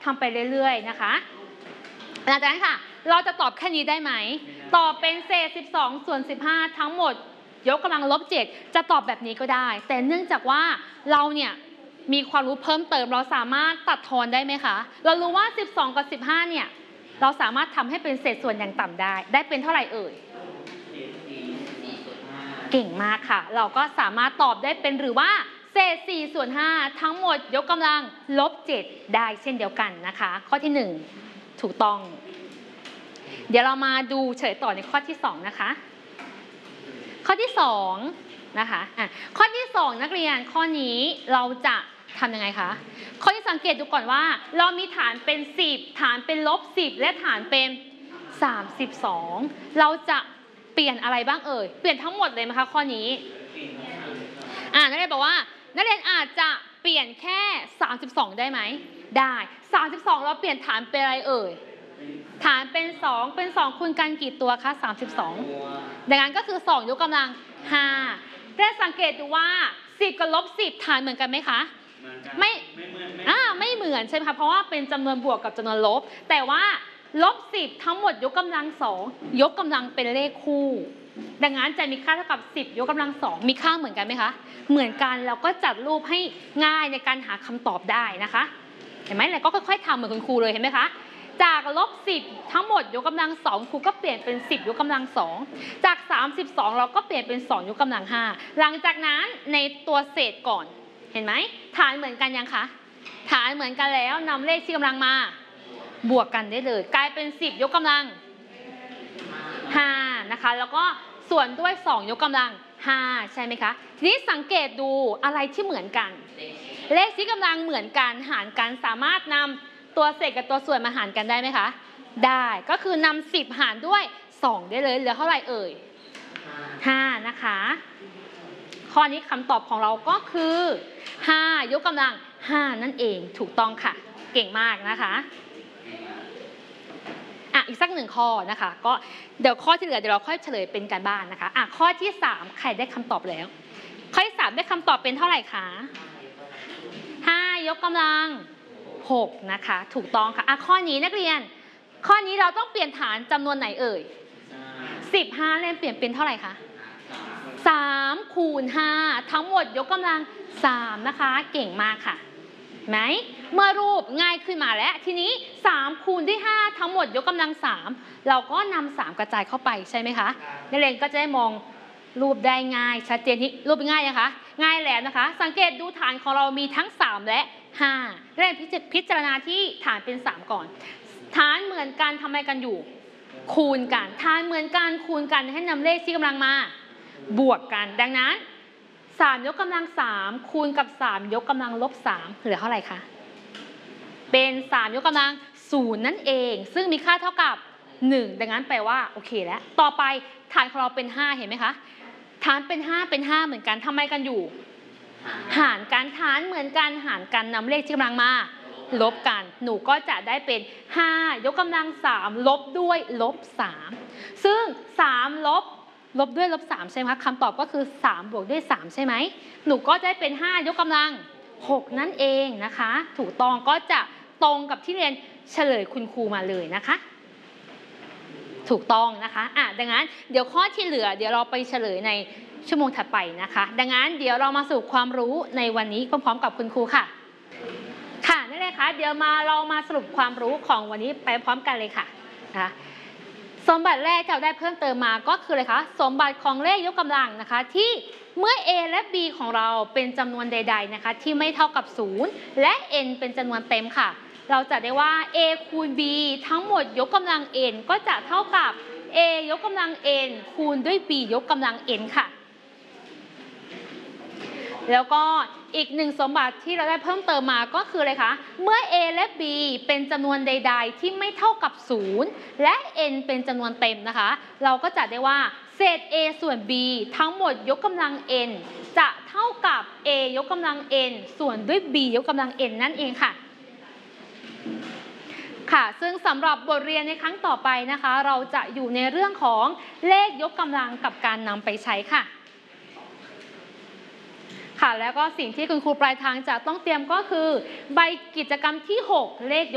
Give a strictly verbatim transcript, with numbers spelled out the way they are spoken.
ทำไปเรื่อยๆนะคะหลังจากนั้นค่ะเราจะตอบแค่นี้ได้ไหมตอบเป็นเศษสิบสองส่วนสิบห้าทั้งหมดยกกำลังลบเจ็ดจะตอบแบบนี้ก็ได้แต่เนื่องจากว่าเราเนี่ยมีความรู้เพิ่มเติมเราสามารถตัดทอนได้ไหมคะเรารู้ว่าสิบสองกับสิบห้าเนี่ยเราสามารถทำให้เป็นเศษส่วนอย่างต่ำได้ได้เป็นเท่าไหร่เอ่ยเก่งมากค่ะเราก็สามารถตอบได้เป็นหรือว่าเศษสี่ส่วนห้าทั้งหมดยกกำลังลบเจ็ดได้เช่นเดียวกันนะคะข้อที่หนึ่งถูกต้องเดี๋ยวเรามาดูเฉลยต่อในข้อที่สองนะคะข้อที่สองนะคะอ่ะข้อที่สองนักเรียนข้อนี้เราจะทำยังไงคะข้อที่สังเกตดูก่อนว่าเรามีฐานเป็นสิบฐานเป็นลบสิบและฐานเป็นสามสิบสองเราจะเปลี่ยนอะไรบ้างเอ่ยเปลี่ยนทั้งหมดเลยไหมคะข้อนี้อ่านักเรียนบอกว่านักเรียนอาจจะเปลี่ยนแค่สามสิบสองได้ไหมได้สามสิบสองเราเปลี่ยนฐานเป็นอะไรเอ่ยฐานเป็นสองเป็นสองคูณกันกี่ตัวคะสามสิบสองดังนั้นก็คือสองยกกำลังห้าได้สังเกตดูว่าสิบกับลบสิบฐานเหมือนกันไหมคะไม่อ่าไม่เหมือนใช่ไหมคะเพราะว่าเป็นจำนวนบวกกับจำนวนลบแต่ว่าลบสิบทั้งหมดยกกำลังสองยกกำลังเป็นเลขคู่ดังนั้นจะมีค่าเท่ากับสิบยกกำลังสองมีค่าเหมือนกันไหมคะเหมือนกันเราก็จัดรูปให้ง่ายในการหาคำตอบได้นะคะเห็นไหมเราก็ค่อยๆทำเหมือนคุณครูเลยเห็นไหมคะจากลบสิบทั้งหมดยกกำลังสองครูก็เปลี่ยนเป็นสิบยกกำลังสองจากสามสิบสองเราก็เปลี่ยนเป็นสองยกกำลังห้าหลังจากนั้นในตัวเศษก่อนเห็นไหมฐานเหมือนกันยังคะฐานเหมือนกันแล้วนำเลขที่กำลังมาบวกกันได้เลยกลายเป็นสิบยกกำลังห้านะคะแล้วก็ส่วนด้วยสองยกกำลังห้าใช่ไหมคะทีนี้สังเกตดูอะไรที่เหมือนกันเลขที่กำลังเหมือนกันหารกันสามารถนำตัวเศษกับตัวส่วนมาหารกันได้ไหมคะได้ก็คือนำสิบหารด้วยสองได้เลยเหลือเท่าไหร่เอ่ยห้านะคะข้อนี้คำตอบของเราก็คือห้ายกกำลังห้านั่นเองถูกต้องค่ะเก่งมากนะคะอ่ะอีกสักหนึ่งข้อนะคะก็เดี๋ยวข้อที่เหลือเดี๋ยวเราค่อยเฉลยเป็นการบ้านนะคะอ่ะข้อที่สามใครได้คำตอบแล้วข้อที่สามได้คำตอบเป็นเท่าไหร่คะห้ายกกำลังหกนะคะถูกต้องค่ะอ่ะข้อนี้นักเรียนข้อนี้เราต้องเปลี่ยนฐานจำนวนไหนเอ่ยสิบห้าเล่นเปลี่ยนเป็นเท่าไหร่คะสามคูณห้าทั้งหมดยกกำลังสามนะคะเก่งมากค่ะไหมเมื่อรูปง่ายขึ้นมาแล้วทีนี้สามคูณด้วยห้าทั้งหมดยกกำลังสามเราก็นำสามกระจายเข้าไปใช่ไหมคะนักเรียนก็จะได้มองรูปได้ง่ายชัดเจนที่รูปง่ายนะคะง่ายแล้วนะคะสังเกตดูฐานของเรามีทั้งสามและห้าเรียนพิจารณาที่ฐานเป็นสามก่อนฐานเหมือนกันทำไมกันอยู่คูณกันฐานเหมือนกันคูณกันให้นำเลขที่กำลังมาบวกกันดังนั้นสามยกกำลังสามคูณกับสามยกกำลังลบสามเหลือเท่าไหร่คะเป็นสามยกกำลังศูนย์นั่นเองซึ่งมีค่าเท่ากับหนึ่งดังนั้นแปลว่าโอเคแล้วต่อไปฐานของเราเป็นห้าเห็นไหมคะฐานเป็นห้าเป็นห้าเหมือนกันทำไมกันอยู่หารกันฐานเหมือนกันหารกันนำเลขที่กำลังมาลบกันหนูก็จะได้เป็นห้ายกกำลังสามลบด้วยลบสามซึ่งสามลบลบด้วยลบสามใช่ไหมคะคำตอบก็คือสามบวกด้วยสามใช่ไหมหนูก็ได้เป็นห้ายกกำลังหกนั่นเองนะคะถูกต้องก็จะตรงกับที่เรียนเฉลยคุณครูมาเลยนะคะถูกต้องนะคะอ่ะดังนั้นเดี๋ยวข้อที่เหลือเดี๋ยวเราไปเฉลยในชั่วโมงถัดไปนะคะดังนั้นเดี๋ยวเรามาสรุปความรู้ในวันนี้พร้อมๆกับคุณครูค่ะค่ะนั่นเลยค่ะเดี๋ยวมาเรามาสรุปความรู้ของวันนี้ไปพร้อมกันเลยค่ะนะคะสมบัติแรกที่เราได้เพิ่มเติมมาก็คืออะไรคะสมบัติของเลขยกกำลังนะคะที่เมื่อ a และ b ของเราเป็นจำนวนใดๆนะคะที่ไม่เท่ากับศูนย์และ n เป็นจำนวนเต็มค่ะเราจะได้ว่า a คูณ b ทั้งหมดยกกำลัง n ก็จะเท่ากับ a ยกกำลัง n คูณด้วย b ยกกำลัง n ค่ะแล้วก็อีกหนึ่งสมบัติที่เราได้เพิ่มเติมมาก็คืออะไรคะเมื่อ a และ b เป็นจำนวนใดๆที่ไม่เท่ากับศูนย์และ n เป็นจำนวนเต็มนะคะเราก็จะได้ว่าเศษ a ส่วน b ทั้งหมดยกกำลัง n จะเท่ากับ a ยกกำลัง n ส่วนด้วย b ยกกำลัง n นั่นเองค่ะค่ะซึ่งสำหรับบทเรียนในครั้งต่อไปนะคะเราจะอยู่ในเรื่องของเลขยกกำลังกับการนำไปใช้ค่ะค่ะแล้วก็สิ่งที่คุณครูปลายทางจะต้องเตรียมก็คือใบกิจกรรมที่หกเลข